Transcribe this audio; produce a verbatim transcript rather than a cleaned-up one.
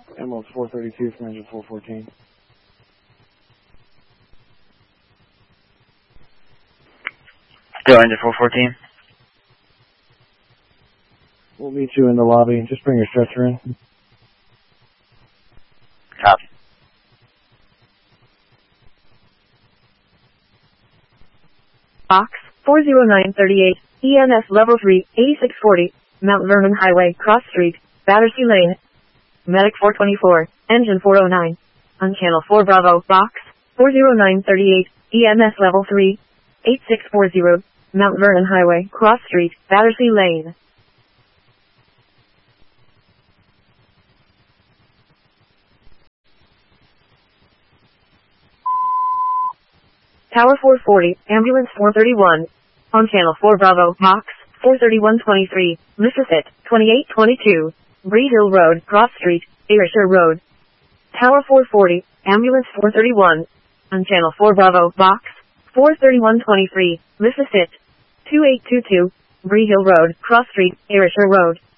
Emerald four thirty-two from engine four fourteen. Still engine four fourteen. We'll meet you in the lobby. Just bring your stretcher in. Copy. Box four zero nine three eight, E M S Level three, eighty-six forty, Mount Vernon Highway, Cross Street, Battersea Lane. Medic four twenty-four, Engine four oh nine. On Channel four Bravo, Box four zero nine three eight, E M S Level three, eighty-six forty, Mount Vernon Highway, Cross Street, Battersea Lane. Tower four forty, Ambulance four thirty-one. On Channel four Bravo, Box four thirty-one twenty-three, Mississippi, twenty-eight twenty-two, Bree Hill Road, Cross Street, Ayrshire Road. Tower four forty, Ambulance four thirty-one. On Channel four Bravo, Box four thirty-one twenty-three, Mississippi, twenty-eight twenty-two, Bree Hill Road, Cross Street, Ayrshire Road.